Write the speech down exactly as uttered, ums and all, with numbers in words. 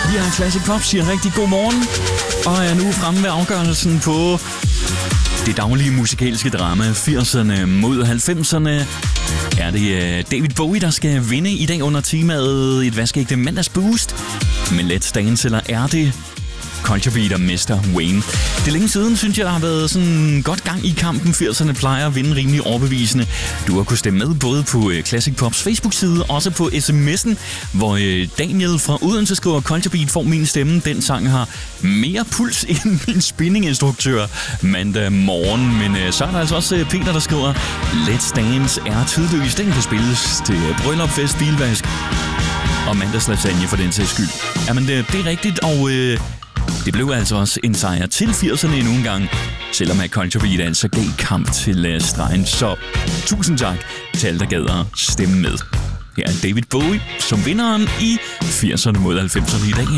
Ja, Classic Pop siger rigtig god morgen, og er nu fremme ved afgørelsen på det daglige musikalske drama firserne mod halvfemserne. Er det David Bowie, der skal vinde i dag under temaet et vaskeægte mandagsboost med Let's Dance, eller er det Culture Beat og mister Wayne? Det er længe siden, synes jeg, der har været sådan godt gang i kampen. firserne plejer at vinde rimelig overbevisende. Du har kunnet stemme med både på Classic Pops Facebook-side og også på sms'en, hvor Daniel fra Odense skriver, Culture Beat får min stemme. Den sang har mere puls end min spinninginstruktør mandag morgen. Men så er der altså også Peter, der skriver, Let's Dance er tidløs. Den kan spilles til bryllup, fest, bilvask og mandagslasagne for den sags skyld. Jamen, det, det er rigtigt, og øh, det blev altså også en sejr til firserne endnu en gang, selvom at Culture Beat altså gav kamp til uh, stregen. Så tusind tak til alle, der gad at stemme med. Her er David Bowie som vinderen i firserne mod halvfemserne i dag.